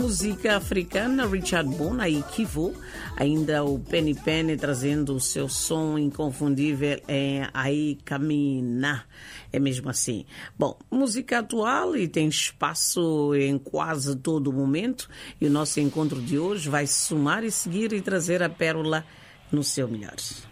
música africana, Richard Bona e Kivo, ainda o Penny Penny trazendo o seu som inconfundível em Aí Camina. É mesmo assim. Bom, música atual e tem espaço em quase todo momento, e o nosso encontro de hoje vai somar e seguir e trazer a pérola no seu melhor.